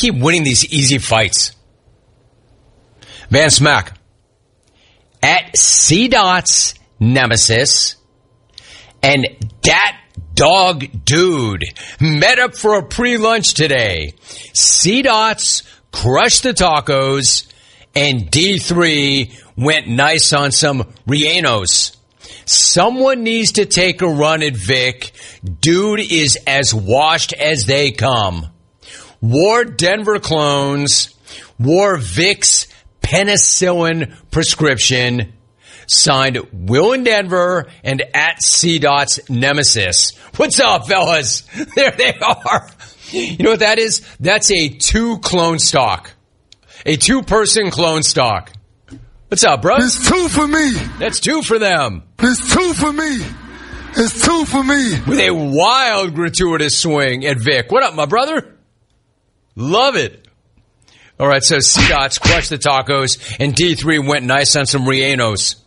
keep winning these easy fights? Van Smack. At C-Dot's Nemesis and Dat Dog Dude met up for a pre-lunch today. C-Dots crushed the tacos and D3 went nice on some rellenos. Someone needs to take a run at Vic. Dude is as washed as they come. Wore Denver clones. Wore Vic's penicillin prescription. Signed Will in Denver and at C-Dot's Nemesis. What's up, fellas? There they are. You know what that is? That's a 2 clone stock. A 2-person clone stock. What's up, bro? It's 2 for me. That's 2 for them. It's 2 for me. It's 2 for me. With a wild gratuitous swing at Vic. What up, my brother? Love it. All right, so C-Dots crushed the tacos, and D3 went nice on some rellenos.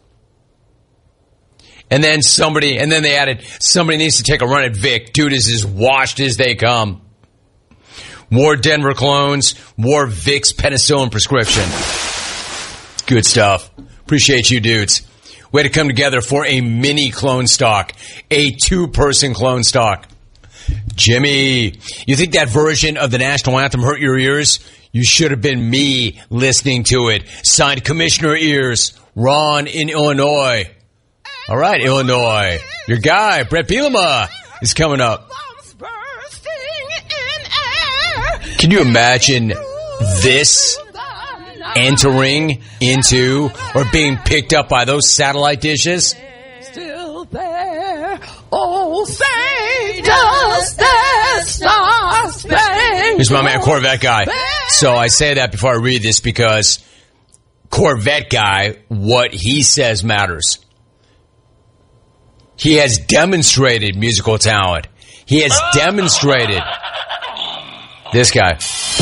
And then they added, somebody needs to take a run at Vic. Dude is as washed as they come. Wore Denver clones, wore Vic's penicillin prescription. Good stuff. Appreciate you dudes. We had to come together for a mini clone stock. A 2-person clone stock. Jimmy, you think that version of the national anthem hurt your ears? You should have been me listening to it. Signed Commissioner Ears, Ron in Illinois. All right, Illinois. Your guy, Brett Bielema, is coming up. Can you imagine this entering into or being picked up by those satellite dishes? Still there. Oh, say does that star-spangled Here's my man, Corvette Guy. So I say that before I read this because Corvette Guy, what he says matters. He has demonstrated musical talent. He has demonstrated. This guy. This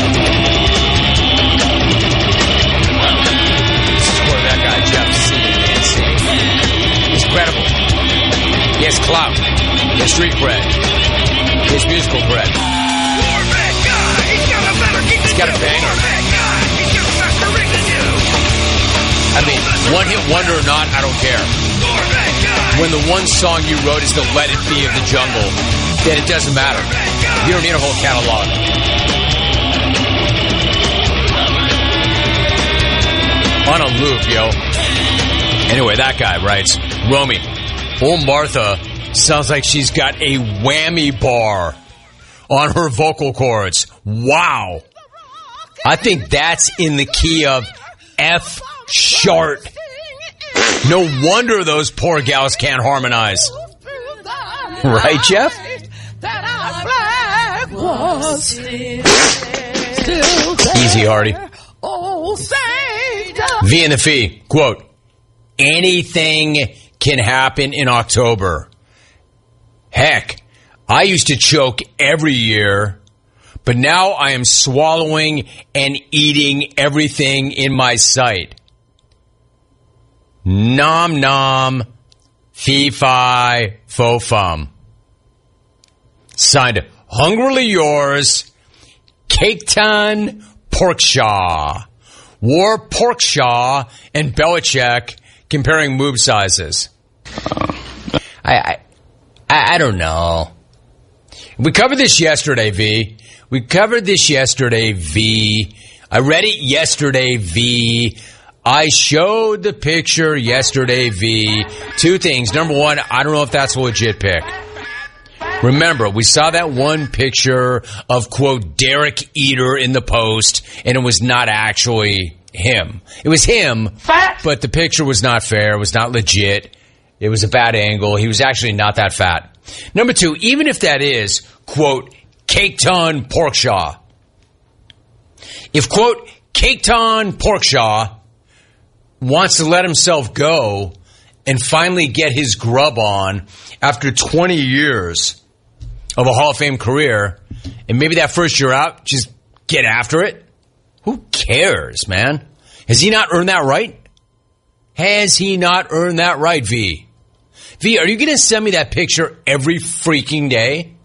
is Corvette Guy, Jeff singing. He's credible. He has clout. He has street cred. He has musical cred. Corvette Guy, he's got a banger. He's got a faster ring than you. I mean, one hit wonder or not, I don't care. When the one song you wrote is the Let It Be of the Jungle, then it doesn't matter. You don't need a whole catalog. On a loop, yo. Anyway, that guy writes, Romy, old Martha sounds like she's got a whammy bar on her vocal cords. Wow. I think that's in the key of F sharp. No wonder those poor gals can't harmonize. Right, Jeff? Easy, Hardy. V and the Fee, quote, anything can happen in October. Heck, I used to choke every year, but now I am swallowing and eating everything in my sight. Nom nom, fee fi fo fum. Signed, hungrily yours, Caketon Porkshaw. Wore Porkshaw and Belichick comparing move sizes. I don't know. We covered this yesterday, V. I read it yesterday, V. I showed the picture yesterday, V. 2 things. Number 1, I don't know if that's a legit pic. Remember, we saw that one picture of, quote, Derek Eater in the Post, and it was not actually him. It was him, but the picture was not fair. It was not legit. It was a bad angle. He was actually not that fat. Number 2, even if that is, quote, Caketon Porkshaw. If, quote, Caketon Porkshaw wants to let himself go and finally get his grub on after 20 years of a Hall of Fame career, and maybe that first year out, just get after it. Who cares, man? Has he not earned that right? Has he not earned that right, V? V, are you going to send me that picture every freaking day?